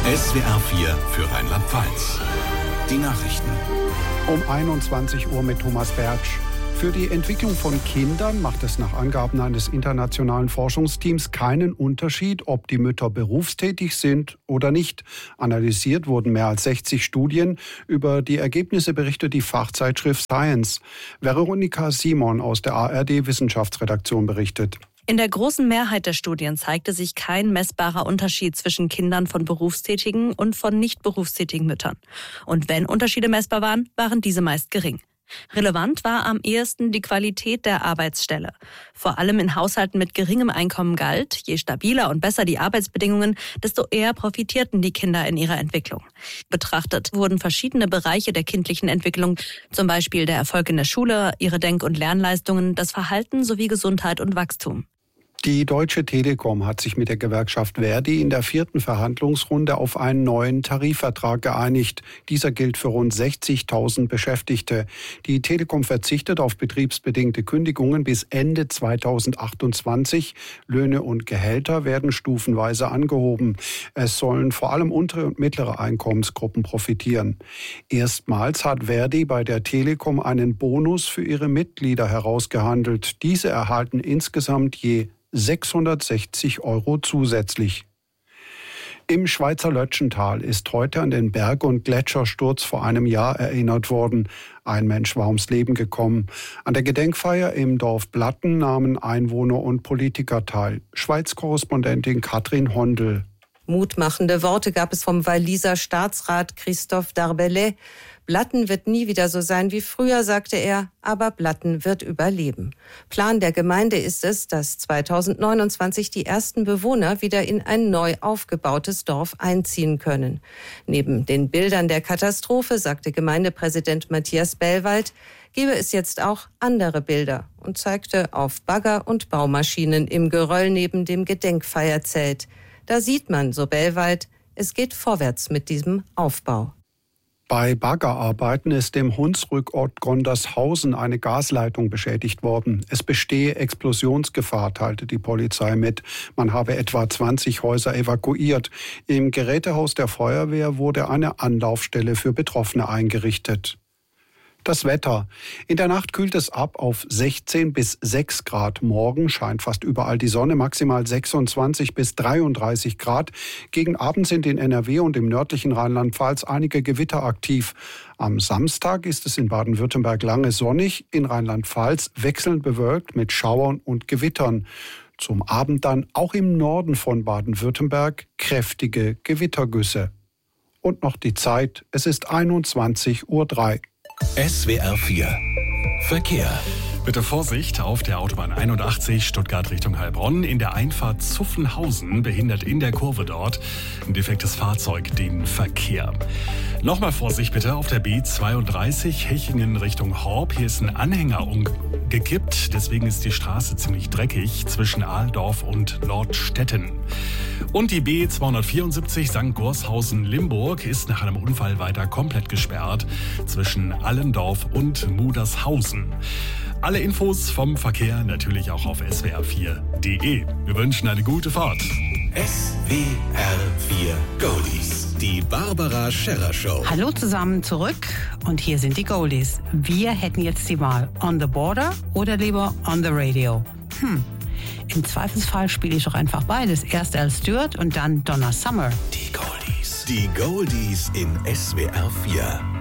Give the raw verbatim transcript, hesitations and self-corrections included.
S W R vier für Rheinland-Pfalz. Die Nachrichten. Um einundzwanzig Uhr mit Thomas Bertsch. Für die Entwicklung von Kindern macht es nach Angaben eines internationalen Forschungsteams keinen Unterschied, ob die Mütter berufstätig sind oder nicht. Analysiert wurden mehr als sechzig Studien. Über die Ergebnisse berichtet die Fachzeitschrift Science. Veronika Simon aus der A R D-Wissenschaftsredaktion berichtet. In der großen Mehrheit der Studien zeigte sich kein messbarer Unterschied zwischen Kindern von berufstätigen und von nicht berufstätigen Müttern. Und wenn Unterschiede messbar waren, waren diese meist gering. Relevant war am ehesten die Qualität der Arbeitsstelle. Vor allem in Haushalten mit geringem Einkommen galt, je stabiler und besser die Arbeitsbedingungen, desto eher profitierten die Kinder in ihrer Entwicklung. Betrachtet wurden verschiedene Bereiche der kindlichen Entwicklung, zum Beispiel der Erfolg in der Schule, ihre Denk- und Lernleistungen, das Verhalten sowie Gesundheit und Wachstum. Die Deutsche Telekom hat sich mit der Gewerkschaft ver.di in der vierten Verhandlungsrunde auf einen neuen Tarifvertrag geeinigt. Dieser gilt für rund sechzigtausend Beschäftigte. Die Telekom verzichtet auf betriebsbedingte Kündigungen bis Ende zweitausendachtundzwanzig. Löhne und Gehälter werden stufenweise angehoben. Es sollen vor allem untere und mittlere Einkommensgruppen profitieren. Erstmals hat ver.di bei der Telekom einen Bonus für ihre Mitglieder herausgehandelt. Diese erhalten insgesamt je sechshundertsechzig Euro zusätzlich. Im Schweizer Lötschental ist heute an den Berg- und Gletschersturz vor einem Jahr erinnert worden. Ein Mensch war ums Leben gekommen. An der Gedenkfeier im Dorf Blatten nahmen Einwohner und Politiker teil. Schweiz-Korrespondentin Katrin Hondel. Mutmachende Worte gab es vom Walliser Staatsrat Christophe Darbellay. Blatten wird nie wieder so sein wie früher, sagte er, aber Blatten wird überleben. Plan der Gemeinde ist es, dass zweitausendneunundzwanzig die ersten Bewohner wieder in ein neu aufgebautes Dorf einziehen können. Neben den Bildern der Katastrophe, sagte Gemeindepräsident Matthias Bellwald, gebe es jetzt auch andere Bilder und zeigte auf Bagger und Baumaschinen im Geröll neben dem Gedenkfeierzelt. Da sieht man, so Bellwald, es geht vorwärts mit diesem Aufbau. Bei Baggerarbeiten ist im Hunsrückort Gondershausen eine Gasleitung beschädigt worden. Es bestehe Explosionsgefahr, teilte die Polizei mit. Man habe etwa zwanzig Häuser evakuiert. Im Gerätehaus der Feuerwehr wurde eine Anlaufstelle für Betroffene eingerichtet. Das Wetter. In der Nacht kühlt es ab auf sechzehn bis sechs Grad. Morgen scheint fast überall die Sonne, maximal sechsundzwanzig bis dreiunddreißig Grad. Gegen Abend sind in N R W und im nördlichen Rheinland-Pfalz einige Gewitter aktiv. Am Samstag ist es in Baden-Württemberg lange sonnig, in Rheinland-Pfalz wechselnd bewölkt mit Schauern und Gewittern. Zum Abend dann auch im Norden von Baden-Württemberg kräftige Gewittergüsse. Und noch die Zeit, es ist einundzwanzig Uhr drei. S W R vier Verkehr. Bitte Vorsicht auf der Autobahn einundachtzig Stuttgart Richtung Heilbronn. In der Einfahrt Zuffenhausen behindert in der Kurve dort ein defektes Fahrzeug den Verkehr. Nochmal Vorsicht bitte auf der B zweiunddreißig Hechingen Richtung Horb. Hier ist ein Anhänger umgekippt. Deswegen ist die Straße ziemlich dreckig zwischen Ahldorf und Nordstetten. Und die B zweihundertvierundsiebzig Sankt Gorshausen-Limburg ist nach einem Unfall weiter komplett gesperrt zwischen Allendorf und Mudershausen. Alle Infos vom Verkehr natürlich auch auf S W R vier Punkt de. Wir wünschen eine gute Fahrt. S W R vier Goldies. Die Barbara Scherrer Show. Hallo zusammen zurück und hier sind die Goldies. Wir hätten jetzt die Wahl on the border oder lieber on the radio. Hm, im Zweifelsfall spiele ich doch einfach beides. Erst Al Stewart und dann Donna Summer. Die Goldies. Die Goldies in S W R vier.